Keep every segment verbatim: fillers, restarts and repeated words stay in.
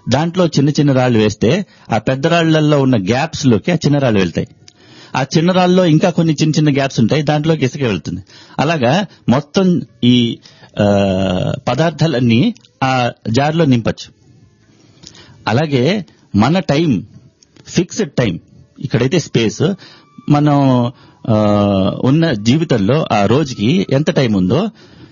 దాంట్లో చిన్న చిన్న రాళ్లు వేస్తే ఆ పెద్ద రాళ్లలో ఉన్న గ్యాప్స్ లోకి ఆ చిన్న రాళ్లు వెళ్తాయి. ఆ చిన్న రాళ్ళలో ఇంకా కొన్ని చిన్న చిన్న గ్యాప్స్ ఉంటాయి, దాంట్లోకి ఇసుక వెళ్తుంది. అలాగా మొత్తం ఈ పదార్థాలన్నీ ఆ జార్లో నింపచ్చు. అలాగే మన టైం, ఫిక్స్డ్ టైం, ఇక్కడైతే స్పేస్, మనం ఉన్న జీవితంలో ఆ రోజుకి ఎంత టైం ఉందో,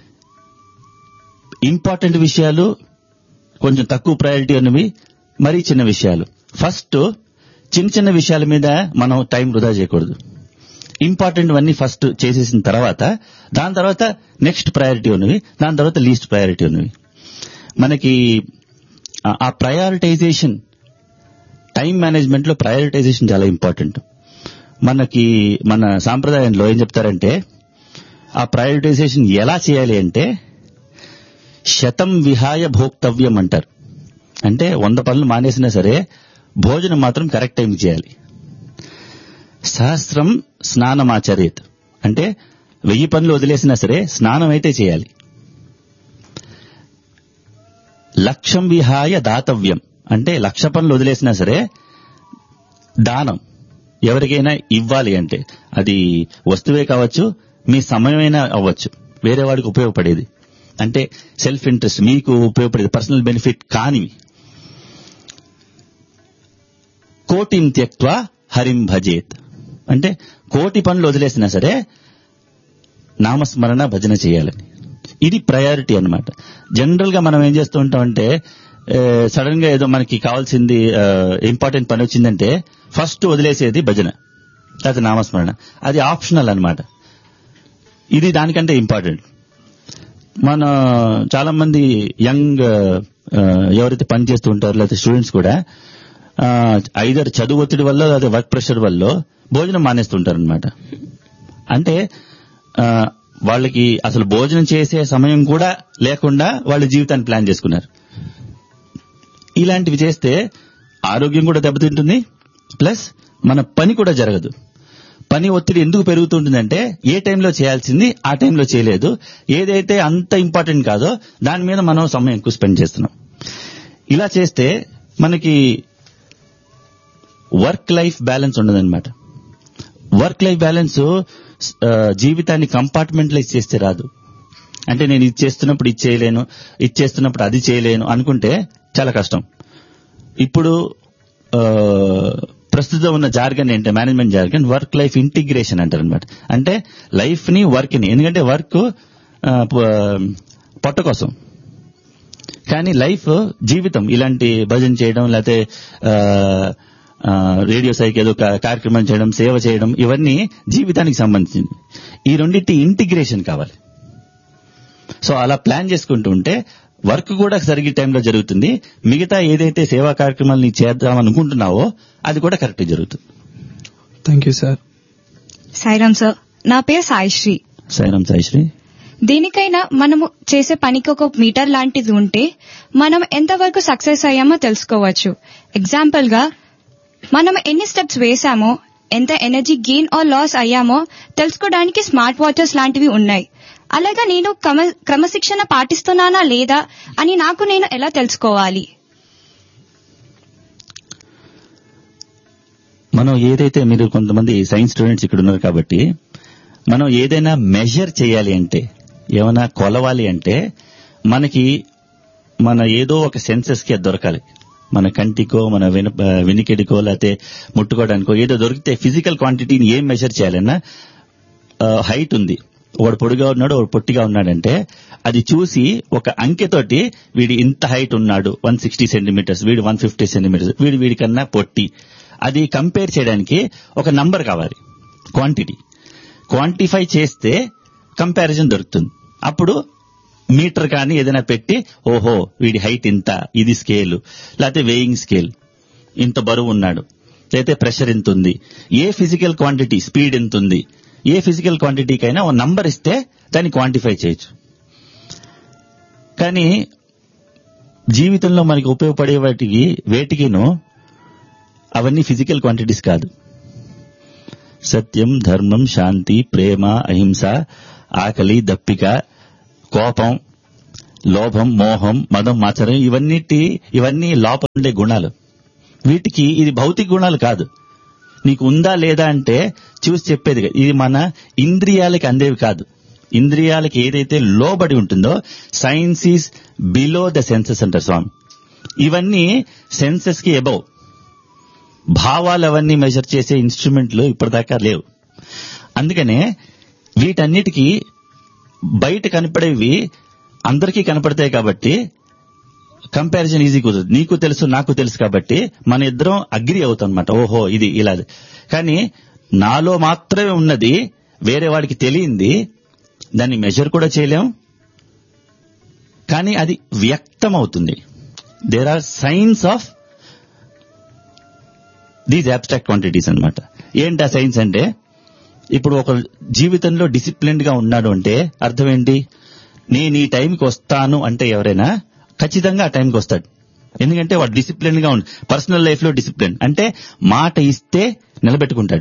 ఇంపార్టెంట్ విషయాలు, కొంచెం తక్కువ ప్రయారిటీ ఉన్నవి, మరీ చిన్న విషయాలు. ఫస్ట్ చిన్న చిన్న విషయాల మీద మనం టైం వృధా చేయకూడదు. ఇంపార్టెంట్ అన్ని ఫస్ట్ చేసేసిన తర్వాత దాని తర్వాత నెక్స్ట్ ప్రయారిటీ ఉన్నవి, దాని తర్వాత లీస్ట్ ప్రయారిటీ ఉన్నవి. మనకి ఆ ప్రయారిటైజేషన్, టైం మేనేజ్మెంట్ లో ప్రయారిటైజేషన్ చాలా ఇంపార్టెంట్. మనకి మన సాంప్రదాయంలో ఏం చెప్తారంటే, ఆ ప్రయారిటైజేషన్ ఎలా చేయాలి అంటే శతం విహాయ భోక్తవ్యం అంటారు. అంటే వంద పనులు మానేసినా సరే భోజనం మాత్రం కరెక్ట్ టైంకి చేయాలి. సహస్రం స్నానమాచరేత్ అంటే వెయ్యి పనులు వదిలేసినా సరే స్నానం అయితే చేయాలి. లక్ష్యం విహాయ దాతవ్యం అంటే లక్ష పనులు వదిలేసినా సరే దానం ఎవరికైనా ఇవ్వాలి. అంటే అది వస్తువే కావచ్చు, మీ సమయమైనా అవ్వచ్చు, వేరే వాడికి ఉపయోగపడేది, అంటే సెల్ఫ్ ఇంట్రెస్ట్, మీకు ఉపయోగపడేది, పర్సనల్ బెనిఫిట్ కానివి. కోటిం త్యక్త్వా హరిం భజేత్ అంటే కోటి పనులు వదిలేసినా సరే నామస్మరణ భజన చేయాలని. ఇది ప్రయారిటీ అన్నమాట. జనరల్ గా మనం ఏం చేస్తూ ఉంటామంటే, సడన్ గా ఏదో మనకి కావాల్సింది ఇంపార్టెంట్ పని వచ్చిందంటే ఫస్ట్ వదిలేసేది భజన లేకపోతే నామస్మరణ. అది ఆప్షనల్ అన్నమాట. ఇది దానికంటే ఇంపార్టెంట్. మన చాలా మంది యంగ్ ఎవరైతే పని చేస్తూ ఉంటారో లేకపోతే స్టూడెంట్స్ కూడా ఐదర్ చదువు ఒత్తిడి వల్ల లేదా వర్క్ ప్రెషర్ వల్ల భోజనం మానేస్తుంటారు అనమాట. అంటే వాళ్ళకి అసలు భోజనం చేసే సమయం కూడా లేకుండా వాళ్ళ జీవితాన్ని ప్లాన్ చేసుకున్నారు. ఇలాంటివి చేస్తే ఆరోగ్యం కూడా దెబ్బతింటుంది, ప్లస్ మన పని కూడా జరగదు. పని ఒత్తిడి ఎందుకు పెరుగుతుంటుందంటే ఏ టైంలో చేయాల్సింది ఆ టైంలో చేయలేదు, ఏదైతే అంత ఇంపార్టెంట్ కాదో దాని మీద మనం సమయం ఎక్కువ స్పెండ్ చేస్తున్నాం. ఇలా చేస్తే మనకి వర్క్ లైఫ్ బ్యాలెన్స్ ఉండదన్నమాట. వర్క్ లైఫ్ బ్యాలెన్స్ జీవితాన్ని కంపార్ట్మెంటలైజ్ చేస్తే రాదు. అంటే నేను ఇది చేస్తున్నప్పుడు ఇది చేయలేను, ఇది చేస్తున్నప్పుడు అది చేయలేను అనుకుంటే చాలా కష్టం. ఇప్పుడు ప్రస్తుతం ఉన్న జార్గన్ ఏంటంటే, management jargon work life integration అంటారు అనమాట. అంటే లైఫ్ ని వర్క్ ని, ఎందుకంటే వర్క్ పొట్ట కోసం, కానీ లైఫ్ జీవితం ఇలాంటి భజన చేయడం లేకపోతే రేడియో సైకి ఏదో కార్యక్రమం చేయడం, సేవ చేయడం, ఇవన్నీ జీవితానికి సంబంధించింది. ఈ రెండింటి ఇంటిగ్రేషన్ కావాలి. సో అలా ప్లాన్ చేసుకుంటూ ఉంటే వర్క్ కూడా సరిగ్గా టైంలో జరుగుతుంది, మిగతా ఏదైతే సేవా కార్యక్రమాలని చేద్దాం అనుకుంటున్నావో అది కూడా కరెక్ట్ జరుగుతుంది. Thank you sir. Sairam sir, నా పేరు సాయిశ్రీ. సాయిరామ్ సాయిశ్రీ. దేనికైనా మనము చేసే పనికి ఒక మీటర్ లాంటిది ఉంటే మనం ఎంతవరకు సక్సెస్ అయ్యామో తెలుసుకోవచ్చు. ఎగ్జాంపుల్ గా మనం ఎన్ని స్టెప్స్ వేశామో, ఎంత ఎనర్జీ గెయిన్ ఆర్ లాస్ అయ్యామో తెలుసుకోవడానికి స్మార్ట్ వాచెస్ లాంటివి ఉన్నాయి. అలాగా నేను క్రమశిక్షణ పాటిస్తున్నానా లేదా అని నాకు నేను ఎలా తెలుసుకోవాలి? మనం ఏదైతే, మీరు కొంతమంది సైన్స్ స్టూడెంట్స్ ఇక్కడ ఉన్నారు కాబట్టి, మనం ఏదైనా మెజర్ చేయాలి అంటే, ఏమైనా కొలవాలి అంటే మనకి మన ఏదో ఒక సెన్సెస్ కి అది దొరకాలి. మన కంటికో మన వెనికెడికో లేకపోతే ముట్టుకోవడానికో ఏదో దొరికితే ఫిజికల్ క్వాంటిటీని ఏం మెజర్ చేయాలన్నా, హైట్ ఉంది, వాడు పొడిగా ఉన్నాడు వాడు పొట్టిగా ఉన్నాడంటే అది చూసి ఒక అంకెతోటి వీడి ఇంత హైట్ ఉన్నాడు, వన్ సిక్స్టీ సెంటీమీటర్స్, వీడు వన్ ఫిఫ్టీ సెంటీమీటర్స్, వీడు వీడికన్నా పొట్టి, అది కంపేర్ చేయడానికి ఒక నంబర్ కావాలి, క్వాంటిటీ. క్వాంటిఫై చేస్తే కంపారిజన్ దొరుకుతుంది. అప్పుడు మీటర్ కానీ ఏదైనా పెట్టి, ఓహో వీడి హైట్ ఇంత, ఇది స్కేల్, లేకపోతే వేయింగ్ స్కేల్, ఇంత బరువు ఉన్నాడు, లేకపోతే ప్రెషర్ ఎంత ఉంది, ఏ ఫిజికల్ క్వాంటిటీ, స్పీడ్ ఎంత ఉంది, ఏ ఫిజికల్ క్వాంటిటీకైనా ఒక నంబర్ ఇస్తే దాన్ని క్వాంటిఫై చేయొచ్చు. కానీ జీవితంలో మనకి ఉపయోగపడే వాటికి వేటికిను అవన్నీ ఫిజికల్ క్వాంటిటీస్ కాదు. సత్యం, ధర్మం, శాంతి, ప్రేమ, అహింస, ఆకలి, దప్పిక, కోపం, లోభం, మోహం, మదం, మాచరం ఇవన్నిటి ఇవన్నీ లోపల ఉండే గుణాలు. వీటికి ఇది భౌతిక గుణాలు కాదు. నీకు ఉందా లేదా అంటే చూసి చెప్పేది కాదు. ఇది మన ఇంద్రియాలకి అందేవి కాదు. ఇంద్రియాలకి ఏదైతే లోబడి ఉంటుందో science is below the senses అంటారు స్వామి. ఇవన్నీ సెన్సెస్ కి అబౌవ్. భావాలు అవన్నీ మెజర్ చేసే ఇన్స్ట్రుమెంట్లు ఇప్పటిదాకా లేవు. అందుకనే వీటన్నిటికీ బయట కనపడేవి అందరికీ కనపడతాయి కాబట్టి కంపారిజన్ ఈజీ కుదరదు. నీకు తెలుసు, నాకు తెలుసు కాబట్టి మన ఇద్దరం అగ్రి అవుతాం అనమాట. ఓహో ఇది ఇలా. కానీ నాలో మాత్రమే ఉన్నది, వేరే వాడికి తెలియంది, దాన్ని మెజర్ కూడా చేయలేం. కానీ అది వ్యక్తం అవుతుంది. There are science of these abstract quantities అన్నమాట. ఏంటి ఆ సైన్స్ అంటే, ఇప్పుడు ఒక జీవితంలో డిసిప్లిన్డ్ గా ఉన్నాడు అంటే అర్థం ఏంటి? నేను ఈ టైంకి వస్తాను అంటే ఎవరైనా ఖచ్చితంగా ఆ టైంకి వస్తాడు. ఎందుకంటే వాడు డిసిప్లిన్ గా ఉంది. పర్సనల్ లైఫ్ లో డిసిప్లిన్ అంటే మాట ఇస్తే నిలబెట్టుకుంటాడు.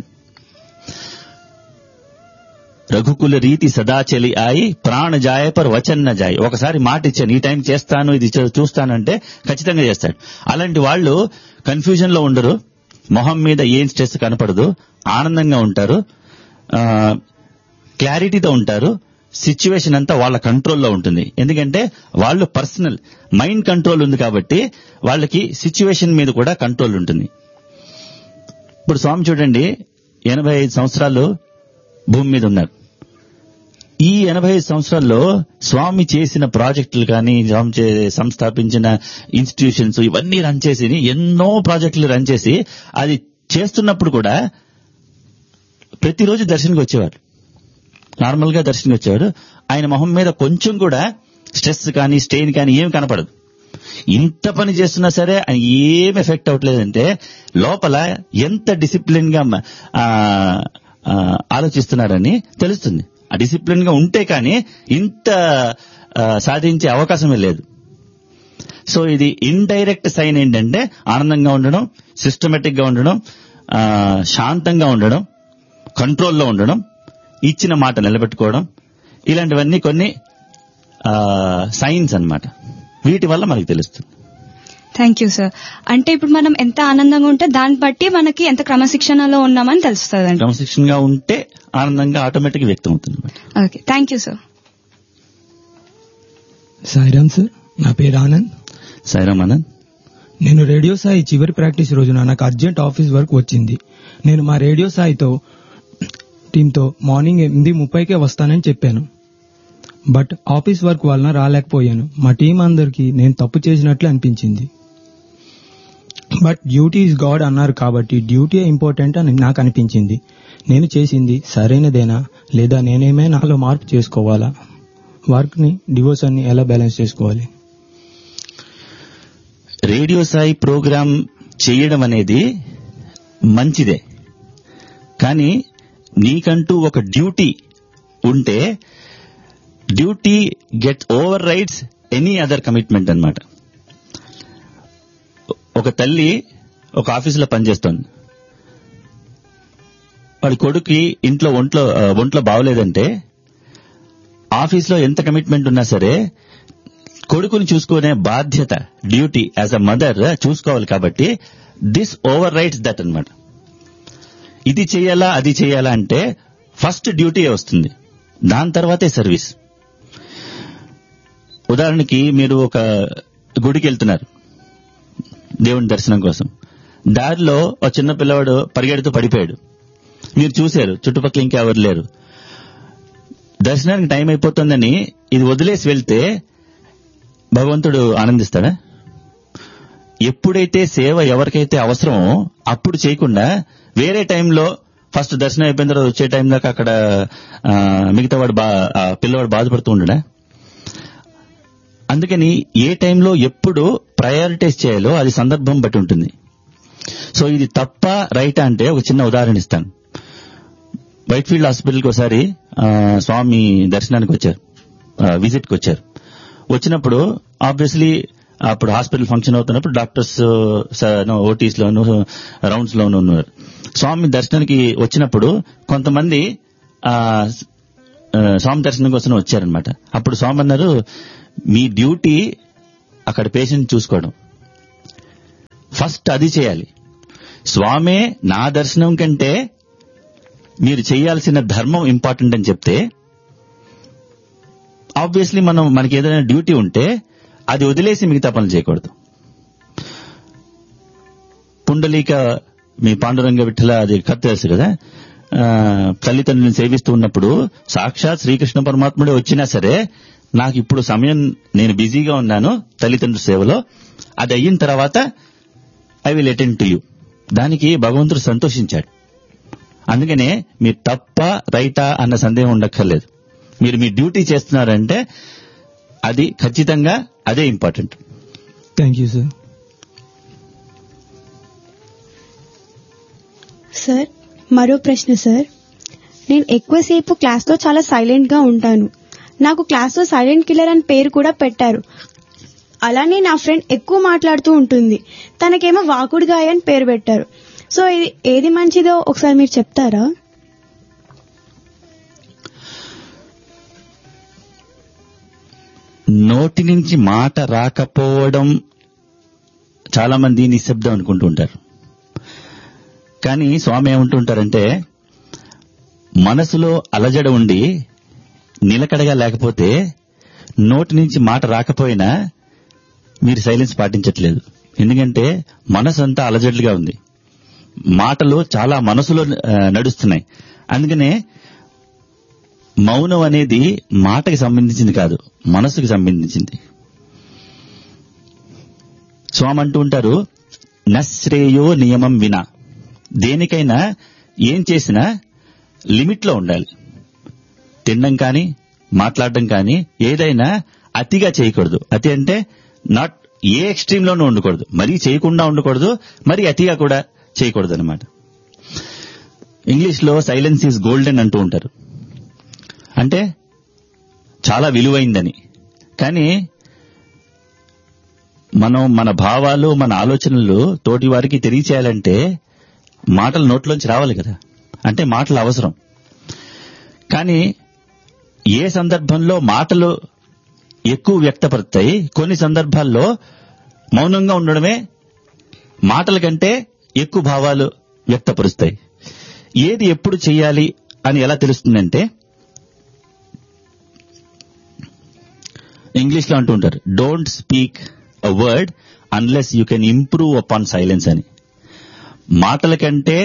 రఘుకుల రీతి సదాచలి ఆయి ప్రాణ జాయ పర్ వచన్ న జాయ్. ఒకసారి మాట ఇచ్చాను, ఈ టైం చేస్తాను, ఇది చూస్తానంటే ఖచ్చితంగా చేస్తాడు. అలాంటి వాళ్ళు కన్ఫ్యూజన్ లో ఉండరు, మొహం మీద ఏం స్ట్రెస్ కనపడదు, ఆనందంగా ఉంటారు, క్లారిటీతో ఉంటారు. సిచ్యువేషన్ అంతా వాళ్ళ కంట్రోల్లో ఉంటుంది. ఎందుకంటే వాళ్ళు పర్సనల్ మైండ్ కంట్రోల్ ఉంది కాబట్టి వాళ్ళకి సిచ్యువేషన్ మీద కూడా కంట్రోల్ ఉంటుంది. ఇప్పుడు స్వామి చూడండి, ఎనభై ఐదు సంవత్సరాలు భూమి మీద ఉన్నారు. ఈ ఎనభై ఐదు సంవత్సరాల్లో స్వామి చేసిన ప్రాజెక్టులు కానీ, స్వామి సంస్థాపించిన ఇన్స్టిట్యూషన్స్ ఇవన్నీ రన్ చేసి, ఎన్నో ప్రాజెక్టులు రన్ చేసి, అది చేస్తున్నప్పుడు కూడా ప్రతిరోజు దర్శనానికి వచ్చేవారు. నార్మల్ గా దర్శనం వచ్చాడు. ఆయన మొహం మీద కొంచెం కూడా స్ట్రెస్ కానీ స్ట్రెయిన్ కానీ ఏం కనపడదు. ఇంత పని చేస్తున్నా సరే ఏం ఎఫెక్ట్ అవట్లేదంటే లోపల ఎంత డిసిప్లిన్ గా ఆలోచిస్తున్నారని తెలుస్తుంది. ఆ డిసిప్లిన్ గా ఉంటే కానీ ఇంత సాధించే అవకాశమే లేదు. సో ఇది ఇండైరెక్ట్ సైన్ ఏంటంటే ఆనందంగా ఉండడం, సిస్టమేటిక్ గా ఉండడం, శాంతంగా ఉండడం, కంట్రోల్లో ఉండడం, ఇచ్చిన మాట నిలబెట్టుకోవడం, ఇలాంటివన్నీ కొన్ని సైన్స్ అన్నమాట. వీటి వల్ల మనకు తెలుస్తుంది. Thank you sir. అంటే ఇప్పుడు మనం ఎంత ఆనందంగా ఉంటే దాన్ని బట్టి మనకి ఎంత క్రమశిక్షణలో ఉన్నామని తెలుస్తుంది. క్రమశిక్షణగా ఉంటే ఆనందంగా ఆటోమేటిక్ వ్యక్తం అవుతుంది. Okay, thank you sir. Sairam sir, నా పేరు ఆనంద్. సాయిరామ్ ఆనంద్. నేను రేడియో సాయి చివరి ప్రాక్టీస్ రోజున నాకు అర్జెంట్ ఆఫీస్ వర్క్ వచ్చింది. నేను మా రేడియో సాయితో టీంతో మార్నింగ్ ఎనిమిది ముప్పైకే వస్తానని చెప్పాను. బట్ ఆఫీస్ వర్క్ వలన రాలేకపోయాను. మా టీం అందరికీ నేను తప్పు చేసినట్లు అనిపించింది. బట్ డ్యూటీ ఈజ్ గాడ్ అన్నారు కాబట్టి డ్యూటీ ఇంపార్టెంట్ అని నాకు అనిపించింది. నేను చేసింది సరైనదేనా లేదా నేనేమే నాలో మార్పు చేసుకోవాలా? వర్క్ ని డివోషన్ ని ఎలా బ్యాలెన్స్ చేసుకోవాలి? రేడియో సాయి ప్రోగ్రామ్ చేయడం అనేది మంచిదే, కానీ నీకంటూ ఒక డ్యూటీ ఉంటే duty get over rides any other commitment అన్నమాట. ఒక తల్లి ఒక ఆఫీసులో పనిచేస్తోంది. వాడి కొడుకు ఇంట్లో ఒంట్లో ఒంట్లో బాగోలేదంటే ఆఫీస్లో ఎంత కమిట్మెంట్ ఉన్నా సరే కొడుకుని చూసుకునే బాధ్యత, డ్యూటీ యాజ్ అ మదర్ చూసుకోవాలి. కాబట్టి దిస్ ఓవర్ రైడ్స్ దట్ అన్నమాట. ఇది చేయాలా అది చేయాలా అంటే ఫస్ట్ డ్యూటీ వస్తుంది, దాని తర్వాతే సర్వీస్. ఉదాహరణకి మీరు ఒక గుడికి వెళ్తున్నారు దేవుని దర్శనం కోసం. దారిలో ఒక చిన్న పిల్లవాడు పరిగెడుతూ పడిపోయాడు. మీరు చూశారు, చుట్టుపక్కల ఇంకెవరు లేరు. దర్శనానికి టైం అయిపోతుందని ఇది వదిలేసి వెళ్తే భగవంతుడు ఆనందిస్తాడా? ఎప్పుడైతే సేవ ఎవరికైతే అవసరమో అప్పుడు చేయకుండా వేరే టైంలో ఫస్ట్ దర్శనం అయిపోయిన తర్వాత వచ్చే టైం దాకా అక్కడ మిగతా వాడు బా పిల్లవాడు బాధపడుతూ ఉండడా? అందుకని ఏ టైంలో ఎప్పుడు ప్రయారిటైజ్ చేయాలో అది సందర్భం బట్టి ఉంటుంది. సో ఇది తప్ప రైటా అంటే ఒక చిన్న ఉదాహరణ ఇస్తాను. వైట్ ఫీల్డ్ హాస్పిటల్కి ఒకసారి స్వామి దర్శనానికి వచ్చారు, విజిట్కి వచ్చారు. వచ్చినప్పుడు ఆబ్వియస్లీ అప్పుడు హాస్పిటల్ ఫంక్షన్ అవుతున్నప్పుడు డాక్టర్స్ ఓటీస్ లోను రౌండ్స్ లోను ఉన్నారు. స్వామి దర్శనానికి వచ్చినప్పుడు కొంతమంది స్వామి దర్శనం కోసం వచ్చారనమాట. అప్పుడు స్వామి అన్నారు, మీ డ్యూటీ అక్కడ పేషెంట్ చూసుకోవడం. ఫస్ట్ అది చేయాలి. స్వామే నా దర్శనం కంటే మీరు చేయాల్సిన ధర్మం ఇంపార్టెంట్ అని చెప్తే ఆబ్వియస్లీ మనం మనకి ఏదైనా డ్యూటీ ఉంటే అది వదిలేసి మిగతా పనులు చేయకూడదు. పుండలీక మీ పాండురంగ విఠల అది కథ తెలుసు కదా, తల్లిదండ్రులను సేవిస్తూ ఉన్నప్పుడు సాక్షాత్ శ్రీకృష్ణ పరమాత్ముడే వచ్చినా సరే నాకు ఇప్పుడు సమయం, నేను బిజీగా ఉన్నాను తల్లిదండ్రుల సేవలో, అది అయిన తర్వాత I will attend to you. దానికి భగవంతుడు సంతోషించాడు. అందుకనే మీరు తప్ప రైటా అన్న సందేహం ఉండక్కర్లేదు. మీరు మీ డ్యూటీ చేస్తున్నారంటే అది ఖచ్చితంగా అదే important. Thank you sir. Sir మరో ప్రశ్న సార్, నేను ఎక్కువసేపు క్లాస్లో చాలా సైలెంట్ గా ఉంటాను. నాకు క్లాస్లో సైలెంట్ కిల్లర్ అని పేరు కూడా పెట్టారు. అలానే నా ఫ్రెండ్ ఎక్కువ మాట్లాడుతూ ఉంటుంది, తనకేమో వాకుడుగాయ అని పేరు పెట్టారు. సో ఇది ఏది మంచిదో ఒకసారి మీరు చెప్తారా? నోటి నుంచి మాట రాకపోవడం చాలా మంది నిశ్శబ్దం అనుకుంటూ ఉంటారు. కానీ స్వామి ఏమంటుంటారంటే, మనసులో అలజడ ఉండి నిలకడగా లేకపోతే నోటి నుంచి మాట రాకపోయినా మీరు సైలెన్స్ పాటించట్లేదు. ఎందుకంటే మనసు అంతా అలజడుగా ఉంది, మాటలు చాలా మనసులో నడుస్తున్నాయి. అందుకనే మౌనం అనేది మాటకి సంబంధించింది కాదు, మనసుకి సంబంధించింది. స్వామి అంటూ ఉంటారు, నశ్రేయో నియమం వినా. దేనికైనా ఏం చేసినా లిమిట్లో ఉండాలి. తినడం కానీ మాట్లాడడం కానీ ఏదైనా అతిగా చేయకూడదు. అతి అంటే నాట్ ఏ ఎక్స్ట్రీమ్లోనూ ఉండకూడదు, మరీ చేయకుండా ఉండకూడదు, మరీ అతిగా కూడా చేయకూడదు అనమాట. ఇంగ్లీష్ లో సైలెన్స్ ఈజ్ గోల్డెన్ అంటూ ఉంటారు, అంటే చాలా విలువైందని. కానీ మనం మన భావాలు మన ఆలోచనలు తోటి వారికి తెలియచేయాలంటే మాటలు నోట్లోంచి రావాలి కదా, అంటే మాటలు అవసరం. కానీ ఏ సందర్భంలో మాటలు ఎక్కువ వ్యక్తపడతాయి, కొన్ని సందర్భాల్లో మౌనంగా ఉండడమే మాటల కంటే ఎక్కువ భావాలు వ్యక్తపరుస్తాయి. ఏది ఎప్పుడు చెయ్యాలి అని ఎలా తెలుస్తుందంటే, ఇంగ్లీష్ లో అంటూ ఉంటారు, don't speak a word unless you can improve upon silence అని. మాటల కంటే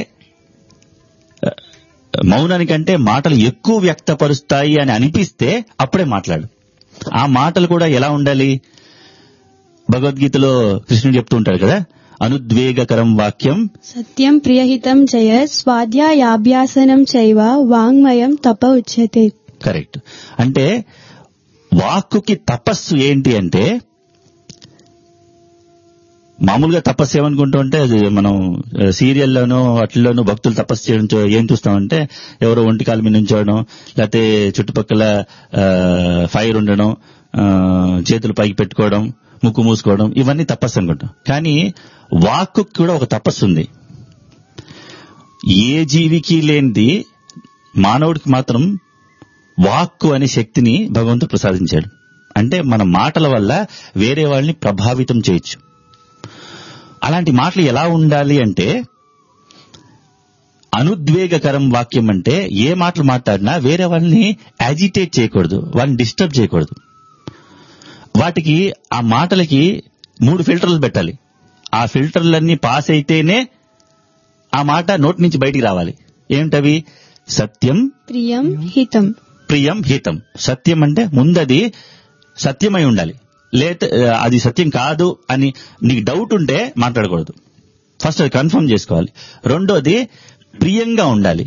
మౌనానికంటే మాటలు ఎక్కువ వ్యక్తపరుస్తాయి అని అనిపిస్తే అప్పుడే మాట్లాడు. ఆ మాటలు కూడా ఎలా ఉండాలి, భగవద్గీతలో కృష్ణుడు చెప్తూ ఉంటాడు కదా, అనుద్వేగకరం వాక్యం సత్యం ప్రియహితం జయ స్వాధ్యాయాభ్యాసనం చైవ వాంగ్మయం తప ఉచ్యతే. కరెక్ట్. అంటే వాక్కుకి తపస్సు ఏంటి అంటే, మామూలుగా తపస్సు ఏమనుకుంటూ ఉంటే మనం సీరియల్లోనూ వాటిల్లోనూ భక్తులు తపస్సు చేయడం ఏం చూస్తామంటే, ఎవరో ఒంటి కాలు మీద నుంచోవడం, లేకపోతే చుట్టుపక్కల ఫైర్ ఉండడం, చేతులు పైకి పెట్టుకోవడం, ముక్కు మూసుకోవడం, ఇవన్నీ తపస్సు అనుకుంటాం. కానీ వాక్కు కూడా ఒక తపస్సు ఉంది. ఏ జీవికి లేనిది మానవుడికి మాత్రం వాక్కు అనే శక్తిని భగవంతుడు ప్రసాదించాడు. అంటే మన మాటల వల్ల వేరే వాళ్ళని ప్రభావితం చేయొచ్చు. అలాంటి మాటలు ఎలా ఉండాలి అంటే, అనుద్వేగకరం వాక్యం అంటే ఏ మాటలు మాట్లాడినా వేరే వాళ్ళని యాజిటేట్ చేయకూడదు, వాళ్ళని డిస్టర్బ్ చేయకూడదు. వాటికి ఆ మాటలకి మూడు ఫిల్టర్లు పెట్టాలి. ఆ ఫిల్టర్లన్నీ పాస్ అయితేనే ఆ మాట నోటి నుంచి బయటికి రావాలి. ఏమిటవి? సత్యం, ప్రియం, హితం. ప్రియం, హితం. సత్యం అంటే ముందది సత్యమై ఉండాలి, లేత అది సత్యం కాదు అని నీకు డౌట్ ఉంటే మాట్లాడకూడదు. ఫస్ట్ అది కన్ఫర్మ్ చేసుకోవాలి. రెండోది ప్రియంగా ఉండాలి.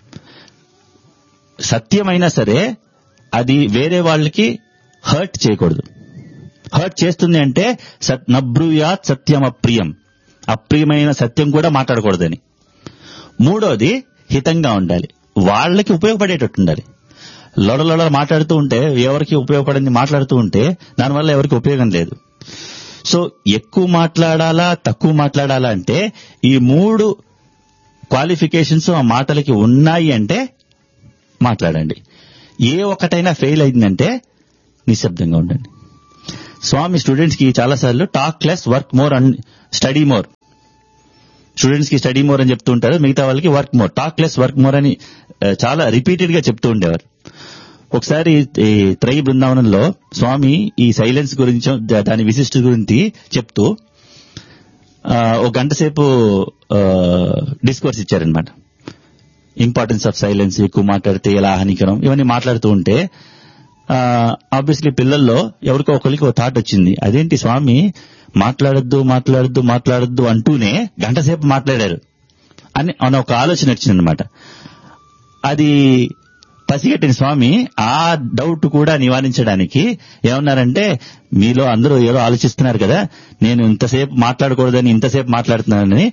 సత్యమైనా సరే అది వేరే వాళ్ళకి హర్ట్ చేయకూడదు. హర్ట్ చేస్తుంది అంటే నబ్రూయాత్ సత్యం అప్రియం, అప్రియమైన సత్యం కూడా మాట్లాడకూడదని. మూడోది హితంగా ఉండాలి, వాళ్ళకి ఉపయోగపడేటట్టు ఉండాలి. లొడలొడ మాట్లాడుతూ ఉంటే, ఎవరికి ఉపయోగపడింది మాట్లాడుతూ ఉంటే దానివల్ల ఎవరికి ఉపయోగం లేదు. సో ఎక్కువ మాట్లాడాలా తక్కువ మాట్లాడాలా అంటే ఈ మూడు క్వాలిఫికేషన్స్ ఆ మాటలకి ఉన్నాయి అంటే మాట్లాడండి. ఏ ఒక్కటైనా ఫెయిల్ అయిందంటే నిశ్శబ్దంగా ఉండండి. స్వామి స్టూడెంట్స్ కి చాలా సార్లు talk less work more and study more, students కి స్టడీ మోర్ అని చెప్తూ ఉంటారు, మిగతా వాళ్ళకి work more, talk less work more అని చాలా రిపీటెడ్ గా చెప్తూ ఉండేవారు. ఒకసారి ఈ త్రయీ బృందావనంలో స్వామి ఈ సైలెన్స్ గురించి, దాని విశిష్ట గురించి చెప్తూ ఒక గంట సేపు డిస్కోర్స్ ఇచ్చారనమాట. ఇంపార్టెన్స్ ఆఫ్ సైలెన్స్, ఎక్కువ మాట్లాడితే ఎలా హానికరం, ఇవన్నీ మాట్లాడుతూ ఉంటే ఆబ్వియస్లీ పిల్లల్లో ఎవరికో ఒకరికి ఒక థాట్ వచ్చింది, అదేంటి స్వామి మాట్లాడొద్దు మాట్లాడొద్దు మాట్లాడొద్దు అంటూనే గంట సేపు మాట్లాడారు అని అన్న ఒక ఆలోచన వచ్చిందనమాట. అది పసిగట్టిన స్వామి ఆ డౌట్ కూడా నివారించడానికి ఏమన్నారంటే, మీలో అందరూ ఏదో ఆలోచిస్తున్నారు కదా, నేను ఇంతసేపు మాట్లాడకూడదని ఇంతసేపు మాట్లాడుతున్నానని,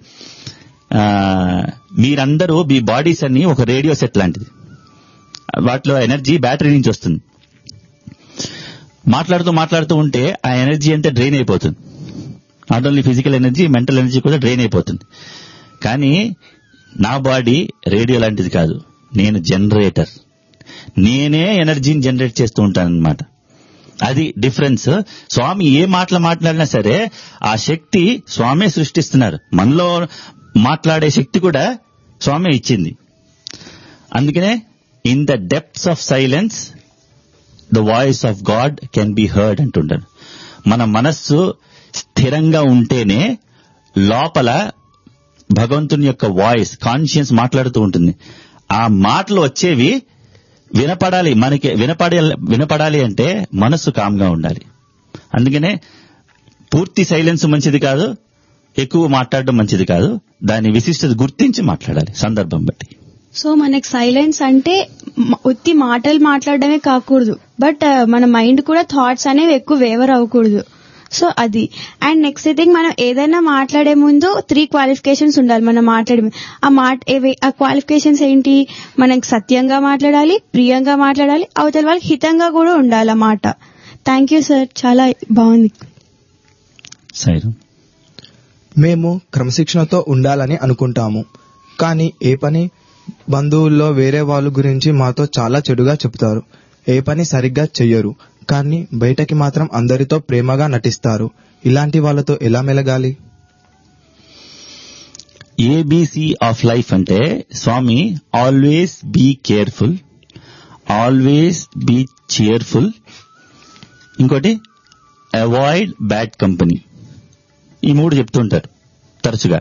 మీరందరూ మీ బాడీస్ అన్ని ఒక రేడియో సెట్ లాంటిది, వాటిలో ఎనర్జీ బ్యాటరీ నుంచి వస్తుంది. మాట్లాడుతూ మాట్లాడుతూ ఉంటే ఆ ఎనర్జీ అంతా డ్రైన్ అయిపోతుంది. Not only physical energy, mental energy కూడా డ్రైన్ అయిపోతుంది. కానీ నా బాడీ రేడియో లాంటిది కాదు, నేను జనరేటర్, నేనే ఎనర్జీని జనరేట్ చేస్తూ ఉంటానన్నమాట. అది డిఫరెన్స్. స్వామి ఏ మాటలు మాట్లాడినా సరే ఆ శక్తి స్వామే సృష్టిస్తున్నారు. మనలో మాట్లాడే శక్తి కూడా స్వామి ఇచ్చింది. అందుకనే in the depths of silence the voice of God can be heard అంటుంటారు. మన మనస్సు స్థిరంగా ఉంటేనే లోపల భగవంతుని యొక్క వాయిస్, కాన్షియన్స్ మాట్లాడుతూ ఉంటుంది. ఆ మాటలు వచ్చేవి వినపడాలి, మనకి వినపడే వినపడాలి అంటే మనస్సు కామ్గా ఉండాలి. అందుకనే పూర్తి సైలెన్స్ మంచిది కాదు, ఎక్కువ మాట్లాడడం మంచిది కాదు. దాని విశిష్టత గుర్తించి మాట్లాడాలి సందర్భం బట్టి. సో మనకి సైలెన్స్ అంటే ఉత్తి మాటలు మాట్లాడడమే కాకూడదు, బట్ మన మైండ్ కూడా థాట్స్ అనేవి ఎక్కువ వేవర్ అవ్వకూడదు. సో అది. అండ్ నెక్స్ట్ థింగ్, మనం ఏదైనా మాట్లాడే ముందు త్రీ క్వాలిఫికేషన్స్ ఉండాలి. మనం మాట్లాడే ఆ మాట ఆ క్వాలిఫికేషన్స్ ఏంటి? మనకి సత్యంగా మాట్లాడాలి, ప్రియంగా మాట్లాడాలి, అవతల వాళ్ళకి హితంగా కూడా ఉండాలి ఆ మాట. థ్యాంక్ యూ సార్, చాలా బాగుంది. సరే, మేము క్రమశిక్షణతో ఉండాలని అనుకుంటాము, కానీ ఏ పని బంధువుల్లో వేరే వాళ్ళ గురించి మాతో చాలా చెడుగా చెప్తారు. ఏ పని సరిగ్గా చెయ్యరు, కానీ బయటకి మాత్రం అందరితో ప్రేమగా నటిస్తారు. ఇలాంటి వాళ్ళతో ఎలా మెలగాలి? ఏబిసి ఆఫ్ లైఫ్ అంటే స్వామి always be careful, always be cheerful, ఇంకోటి అవాయిడ్ బ్యాడ్ కంపెనీ, ఈ మూడు చెప్తుంటారు తరచుగా.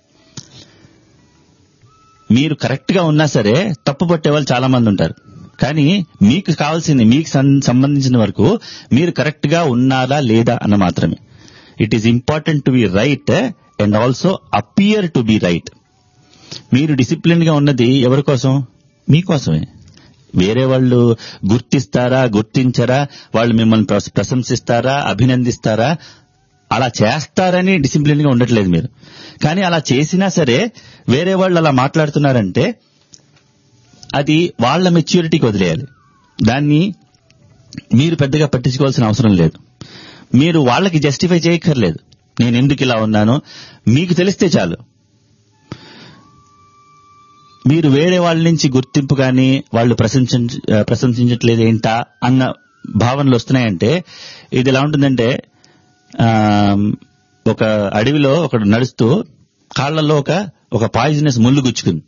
మీరు కరెక్ట్ గా ఉన్నా సరే తప్పు పట్టే వాళ్ళు చాలా మంది ఉంటారు. కానీ మీకు కావాల్సింది, మీకు సంబంధించిన వరకు మీరు కరెక్ట్ గా ఉన్నారా లేదా అన్న మాత్రమే. It is important to be right and also appear to be right. మీరు డిసిప్లిన్ గా ఉన్నది ఎవరి కోసం? మీకోసమే. వేరే వాళ్ళు గుర్తిస్తారా, గుర్తించరా, వాళ్ళు మిమ్మల్ని ప్రశంసిస్తారా, అభినందిస్తారా, అలా చేస్తారని డిసిప్లిన్ గా ఉండట్లేదు మీరు. కానీ అలా చేసినా సరే వేరే వాళ్ళు అలా మాట్లాడుతున్నారంటే అది వాళ్ళ మెచ్యూరిటీకి వదిలేయాలి. దాన్ని మీరు పెద్దగా పట్టించుకోవాల్సిన అవసరం లేదు. మీరు వాళ్ళకి జస్టిఫై చేయక్కర్లేదు, నేను ఎందుకు ఇలా ఉన్నాను. మీకు తెలిస్తే చాలు. మీరు వేరే వాళ్ళ నుంచి గుర్తింపు కానీ వాళ్ళు ప్రశంస ప్రశంసించట్లేదు ఏంటా అన్న భావనలు వస్తున్నాయంటే ఇది ఎలా ఉంటుందంటే, ఒక అడవిలో ఒకడు నడుస్తూ కాళ్లలో ఒక ఒక పాయిజనస్ ముళ్ళు గుచ్చుకుంది.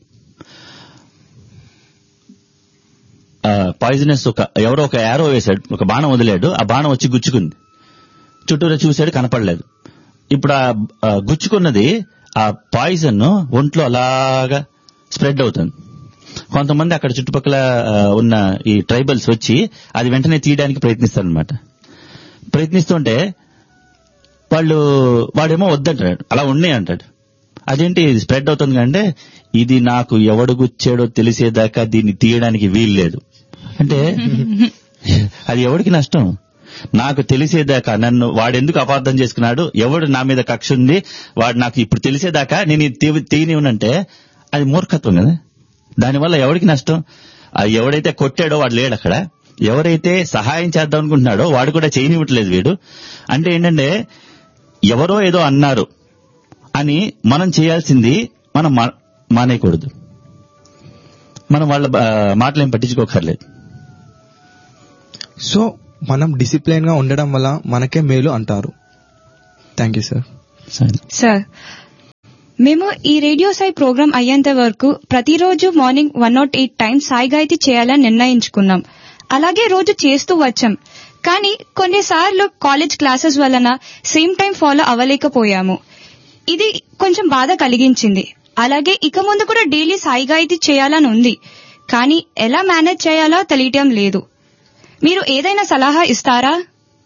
పాయిజనస్ ఒక ఎవరో ఒక యారో వేశాడు, ఒక బాణం వదిలాడు, ఆ బాణం వచ్చి గుచ్చుకుంది. చుట్టూరా చూశాడు, కనపడలేదు. ఇప్పుడు ఆ గుచ్చుకున్నది ఆ పాయిజన్ ఒంట్లో అలాగా స్ప్రెడ్ అవుతుంది. కొంతమంది అక్కడ చుట్టుపక్కల ఉన్న ఈ ట్రైబల్స్ వచ్చి అది వెంటనే తీయడానికి ప్రయత్నిస్తారనమాట. ప్రయత్నిస్తుంటే వాళ్ళు వాడేమో వద్దంటాడు, అలా ఉన్నాయి అంటాడు. అదేంటి స్ప్రెడ్ అవుతుంది అంటే, ఇది నాకు ఎవడు గుచ్చాడో తెలిసేదాకా దీన్ని తీయడానికి వీలు లేదు అంటే అది ఎవడికి నష్టం? నాకు తెలిసేదాకా, నన్ను వాడెందుకు అపార్థం చేసుకున్నాడు, ఎవడు నా మీద కక్ష ఉంది, వాడు నాకు ఇప్పుడు తెలిసేదాకా నేను తీయనివ్వనంటే అది మూర్ఖత్వం కదా. దానివల్ల ఎవడికి నష్టం? అది ఎవడైతే కొట్టాడో వాడు లేడు అక్కడ, ఎవరైతే సహాయం చేద్దాం అనుకుంటున్నాడో వాడు కూడా చేయనివ్వట్లేదు వీడు. అంటే ఏంటంటే ఎవరో ఏదో అన్నారు అని మనం చేయాల్సింది మనం మానేయకూడదు. మనం వాళ్ళ మాటలేం పట్టించుకోకర్లేదు. సో మనం డిసిప్లిన్ గా ఉండడం వల్ల మనకే మేలు అంటారు. Thank you sir. సార్, మేము ఈ రేడియో సాయి ప్రోగ్రాం అయ్యేంత వరకు ప్రతిరోజు morning one not eight times Sai Gayatri చేయాలని నిర్ణయించుకున్నాం. అలాగే రోజు చేస్తూ వచ్చాం. కానీ కొన్నిసార్లు కాలేజ్ క్లాసెస్ వలన సేమ్ టైం ఫాలో అవ్వలేకపోయాము. ఇది కొంచెం బాధ కలిగించింది. అలాగే ఇక ముందు కూడా డైలీ సాయి గాయత్రి చేయాలని ఉంది. కానీ ఎలా మేనేజ్ చేయాలో తెలియటం లేదు. మీరు ఏదైనా సలహా ఇస్తారా?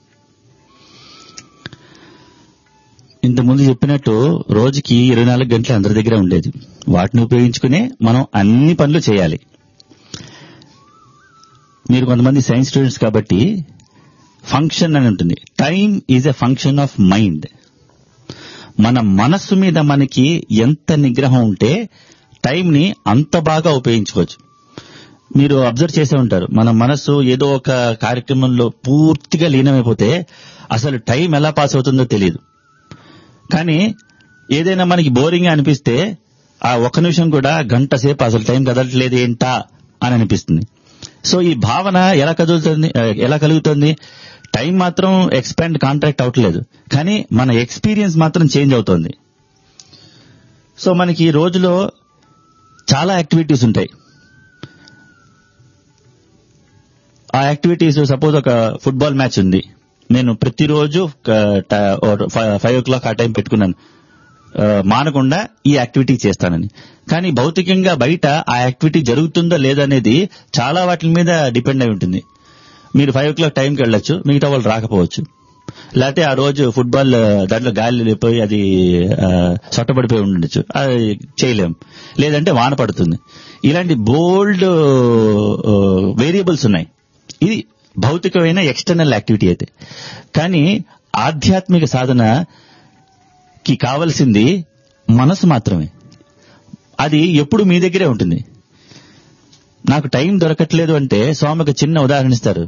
ఇంతకుముందు చెప్పినట్టు రోజుకి ఇరవై నాలుగు గంటలు అందరి దగ్గర ఉండేది. వాటిని ఉపయోగించుకునే మనం అన్ని పనులు చేయాలి. మీరు కొంతమంది సైన్స్ స్టూడెంట్స్ కాబట్టి ఫంక్షన్ అని ఉంటుంది. Time is a function of mind. మన మనస్సు మీద మనకి ఎంత నిగ్రహం ఉంటే టైంని అంత బాగా ఉపయోగించుకోవచ్చు. మీరు అబ్జర్వ్ చేసే ఉంటారు, మన మనస్సు ఏదో ఒక కార్యక్రమంలో పూర్తిగా లీనమైపోతే అసలు టైం ఎలా పాస్ అవుతుందో తెలియదు. కానీ ఏదైనా మనకి బోరింగ్ అనిపిస్తే ఆ ఒక్క నిమిషం కూడా గంట సేపు అసలు టైం కదలట్లేదు ఏంటా అని అనిపిస్తుంది. సో ఈ భావన ఎలా కదులుతుంది ఎలా కలుగుతుంది? టైం మాత్రం ఎక్స్పాండ్ కాంట్రాక్ట్ అవట్లేదు, కానీ మన ఎక్స్పీరియన్స్ మాత్రం చేంజ్ అవుతోంది. సో మనకి ఈ రోజులో చాలా యాక్టివిటీస్ ఉంటాయి. ఆ యాక్టివిటీస్, సపోజ్ ఒక ఫుట్బాల్ మ్యాచ్ ఉంది, నేను ప్రతిరోజు ఫైవ్ ఓ క్లాక్ ఆ టైం పెట్టుకున్నాను, మానకుండా ఈ యాక్టివిటీ చేస్తానని. కానీ భౌతికంగా బయట ఆ యాక్టివిటీ జరుగుతుందో లేదనేది చాలా వాటి మీద డిపెండ్ అయి ఉంటుంది. మీరు ఫైవ్ ఓ క్లాక్ టైంకి వెళ్ళొచ్చు, మిగతా వాళ్ళు రాకపోవచ్చు. లేకపోతే ఆ రోజు ఫుట్బాల్ దాంట్లో గాలి లేకపోయి అది సొట్టబడిపోయి ఉండొచ్చు, అది చేయలేం. లేదంటే వాన పడుతుంది. ఇలాంటి బోల్డ్ వేరియబుల్స్ ఉన్నాయి. ఇది భౌతికమైన ఎక్స్టర్నల్ యాక్టివిటీ అయితే. కానీ ఆధ్యాత్మిక సాధనకి కావలసింది మనసు మాత్రమే. అది ఎప్పుడు మీ దగ్గరే ఉంటుంది. నాకు టైం దొరకట్లేదు అంటే స్వామి ఒక చిన్న ఉదాహరణ ఇస్తారు.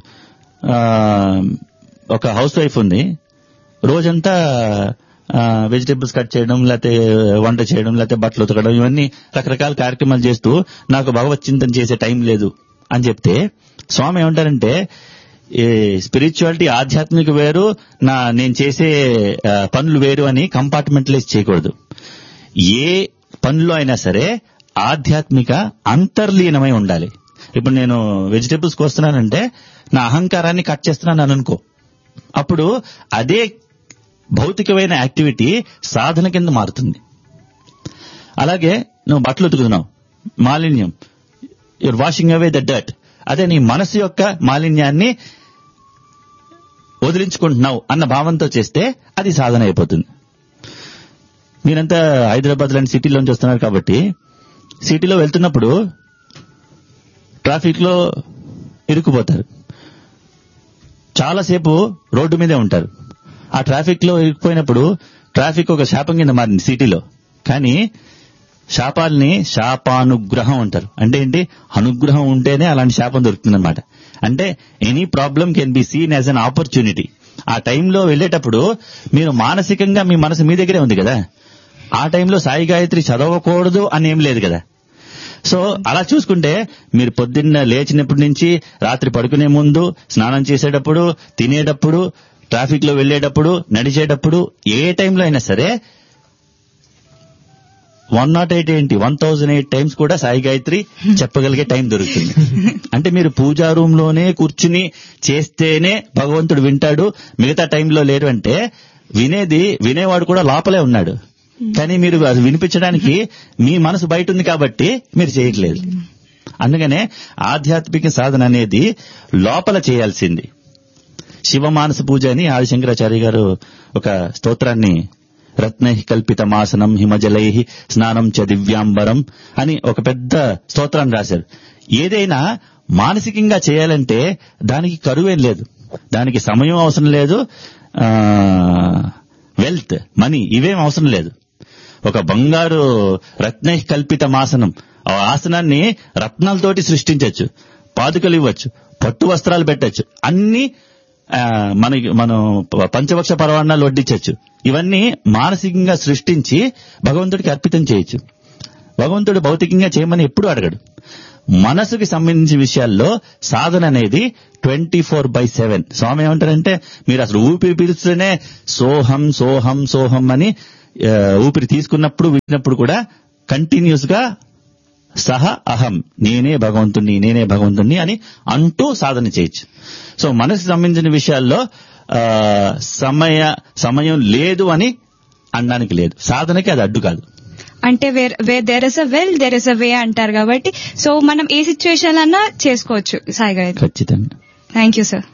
ఒక హౌస్ వైఫ్ ఉంది, రోజంతా వెజిటేబుల్స్ కట్ చేయడం, లేకపోతే వంట చేయడం, లేకపోతే బట్టలు ఉతకడం, ఇవన్నీ రకరకాల కార్యక్రమాలు చేస్తూ నాకు భగవత్ చింతన చేసే టైం లేదు అని చెప్తే స్వామి ఏమంటారంటే, స్పిరిచువాలిటీ ఆధ్యాత్మిక వేరు, నా నేను చేసే పనులు వేరు అని కంపార్ట్మెంటలైజ్ చేయకూడదు. ఏ పనులు అయినా సరే ఆధ్యాత్మిక అంతర్లీనమై ఉండాలి. ఇప్పుడు నేను వెజిటేబుల్స్ కోస్తున్నానంటే నా అహంకారాన్ని కట్ చేస్తున్నాను అనుకో, అప్పుడు అదే భౌతికమైన యాక్టివిటీ సాధన కింద మారుతుంది. అలాగే నువ్వు బట్టలు ఉతుకుతున్నావు, మాలిన్యం, your washing away the dirt, అదే నీ మనసు యొక్క మాలిన్యాన్ని వదిలించుకుంటున్నావు అన్న భావంతో చేస్తే అది సాధన అయిపోతుంది. మీరంతా హైదరాబాద్ లాంటి సిటీలోంచి వస్తున్నారు కాబట్టి సిటీలో వెళ్తున్నప్పుడు ట్రాఫిక్ లో ఇరుక్కుపోతారు, చాలాసేపు రోడ్డు మీదే ఉంటారు. ఆ ట్రాఫిక్ లో ఇరుక్కుపోయినప్పుడు ట్రాఫిక్ ఒక శాపం కింద మారింది సిటీలో. కానీ శాపాల్ని శాపానుగ్రహం అంటారు. అంటే ఏంటి? అనుగ్రహం ఉంటేనే అలాంటి శాపం దొరుకుతుందన్నమాట. అంటే any problem can be seen as an opportunity. ఆ టైంలో వెళ్ళేటప్పుడు మీరు మానసికంగా మీ మనసు మీ దగ్గరే ఉంది కదా, ఆ టైంలో సాయి గాయత్రి చదవకూడదు అని ఏం లేదు కదా. సో అలా చూసుకుంటే మీరు పొద్దున్న లేచినప్పటి నుంచి రాత్రి పడుకునే ముందు, స్నానం చేసేటప్పుడు, తినేటప్పుడు, ట్రాఫిక్ లో వెళ్లేటప్పుడు, నడిచేటప్పుడు, ఏ టైంలో అయినా సరే వన్ నాట్ ఎయిట్ ఏంటి వన్ థౌజండ్ ఎయిట్ టైమ్స్ కూడా సాయి గాయత్రి చెప్పగలిగే టైం దొరుకుతుంది. అంటే మీరు పూజా రూమ్ లోనే కూర్చుని చేస్తేనే భగవంతుడు వింటాడు, మిగతా టైంలో లేరు అంటే వినేది వినేవాడు కూడా లోపలే ఉన్నాడు. కానీ మీరు అది వినిపించడానికి మీ మనసు బయట ఉంది కాబట్టి మీరు చేయట్లేదు. అందుకనే ఆధ్యాత్మిక సాధన అనేది లోపల చేయాల్సింది. శివమానస పూజ అని ఆదిశంకరాచార్య గారు ఒక స్తోత్రాన్ని, రత్నై కల్పితమాసనం హిమజలై స్నానం చ దివ్యాంబరం అని ఒక పెద్ద స్తోత్రాన్ని రాశారు. ఏదైనా మానసికంగా చేయాలంటే దానికి కరువేం లేదు, దానికి సమయం అవసరం లేదు, వెల్త్, మనీ ఇవేం అవసరం లేదు. ఒక బంగారు రత్నై కల్పితమాసనం, ఆ ఆసనాన్ని రత్నాలతోటి సృష్టించవచ్చు, పాదుకలు ఇవ్వచ్చు, పట్టు వస్త్రాలు పెట్టచ్చు, అన్ని మనకి మనం పంచవక్ష పరవాణాలు వడ్డించవచ్చు. ఇవన్నీ మానసికంగా సృష్టించి భగవంతుడికి అర్పితం చేయొచ్చు. భగవంతుడు భౌతికంగా చేయమని ఎప్పుడు అడగడు. మనసుకి సంబంధించిన విషయాల్లో సాధన అనేది ట్వంటీ ఫోర్ బై సెవెన్. స్వామి ఏమంటారంటే మీరు అసలు ఊపిరి పీల్చుతూనే సోహం సోహం సోహం అని ఊపిరి తీసుకున్నప్పుడు విన్నప్పుడు కూడా కంటిన్యూస్ గా సహ అహం, నేనే భగవంతుణ్ణి నేనే భగవంతుణ్ణి అని అంటూ సాధన చేయొచ్చు. సో మనసుకు సంబంధించిన విషయాల్లో సమయ సమయం లేదు అని అనడానికి లేదు. సాధనకి అది అడ్డు కాదు. అంటే there is a well there is a వే అంటారు కాబట్టి సో మనం ఏ సిచ్యువేషన్ అన్నా చేసుకోవచ్చు సాయి గారు. ఖచ్చితంగా. Thank you sir.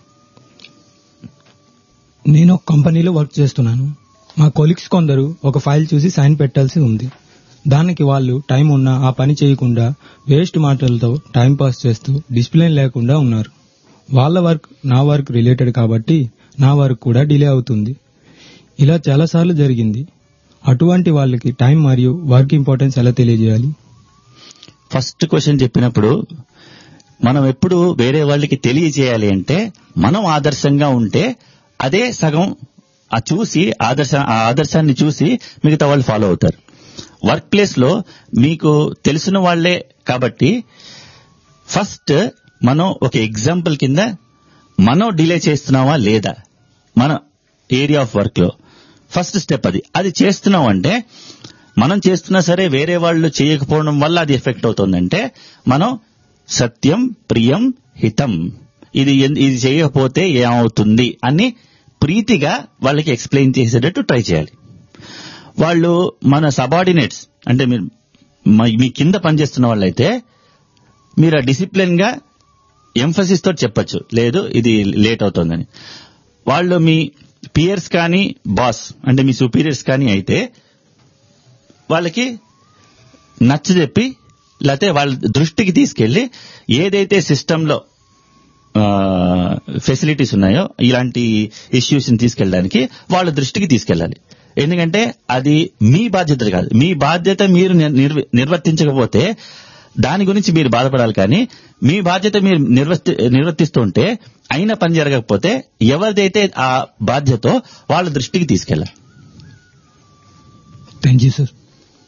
నేను ఒక కంపెనీలో వర్క్ చేస్తున్నాను. మా కొలీగ్స్ కొందరు ఒక ఫైల్ చూసి సైన్ పెట్టాల్సి ఉంది. దానికి వాళ్ళు టైం ఉన్నా ఆ పని చేయకుండా వేస్ట్ మాటలతో టైం పాస్ చేస్తూ డిసిప్లిన్ లేకుండా ఉన్నారు. వాళ్ళ వర్క్ నా వర్క్ రిలేటెడ్ కాబట్టి నా వర్క్ కూడా డిలే అవుతుంది. ఇలా చాలాసార్లు జరిగింది. అటువంటి వాళ్ళకి టైం మరియు వర్క్ ఇంపార్టెన్స్ ఎలా తెలియజేయాలి? ఫస్ట్ క్వశ్చన్ చెప్పినప్పుడు మనం ఎప్పుడు వేరే వాళ్ళకి తెలియజేయాలి అంటే మనం ఆదర్శంగా ఉంటే అదే సగం ఆ చూసి ఆదర్శ ఆ ఆదర్శాన్ని చూసి మిగతా వాళ్ళు ఫాలో అవుతారు. వర్క్ ప్లేస్ లో మీకు తెలిసిన వాళ్లే కాబట్టి ఫస్ట్ మనం ఒక ఎగ్జాంపుల్ కింద మనం డిలే చేస్తున్నావా లేదా మన ఏరియా ఆఫ్ వర్క్ లో ఫస్ట్ స్టెప్ అది అది చేస్తున్నాం అంటే మనం చేస్తున్నా సరే వేరే వాళ్ళు చేయకపోవడం వల్ల అది ఎఫెక్ట్ అవుతుందంటే మనం సత్యం ప్రియం హితం ఇది ఇది చేయకపోతే ఏమవుతుంది అని ప్రీతిగా వాళ్ళకి ఎక్స్ప్లెయిన్ చేసేటట్టు ట్రై చేయాలి. వాళ్ళు మన సబార్డినేట్స్ అంటే మీరు మీ కింద పనిచేస్తున్న వాళ్ళైతే మీరు ఆ డిసిప్లిన్ గా ఎంఫసిస్ తోటి చెప్పొచ్చు, లేదు ఇది లేట్ అవుతుందని. వాళ్ళు మీ పియర్స్ కానీ బాస్ అంటే మీ సుపీరియర్స్ కానీ అయితే వాళ్ళకి నచ్చ చెప్పి లేకపోతే వాళ్ళ దృష్టికి తీసుకెళ్లి ఏదైతే సిస్టంలో ఫెసిలిటీస్ ఉన్నాయో ఇలాంటి ఇష్యూస్ ని తీసుకెళ్ళడానికి వాళ్ళ దృష్టికి తీసుకెళ్ళాలి. ఎందుకంటే అది మీ బాధ్యత కాదు. మీ బాధ్యత మీరు నిర్వర్తించకపోతే దాని గురించి మీరు బాధపడాలి. కానీ మీ బాధ్యత మీరు నిర్వర్తి నిర్వర్తిస్తుంటే అయిన పని జరగకపోతే ఎవరిదైతే ఆ బాధ్యతో వాళ్ళ దృష్టికి తీసుకెళ్ళాలి. Thank you sir.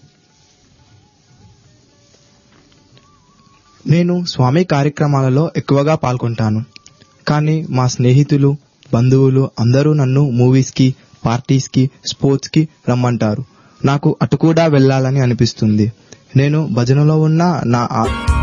నేను స్వామి కార్యక్రమాలలో ఎక్కువగా పాల్గొంటాను. కానీ మా స్నేహితులు బంధువులు అందరూ నన్ను మూవీస్ కి పార్టీస్ కి స్పోర్ట్స్ కి రమ్మంటారు. నాకు అటు కూడా వెళ్లాలని అనిపిస్తుంది. నేను భజనలో ఉన్న నా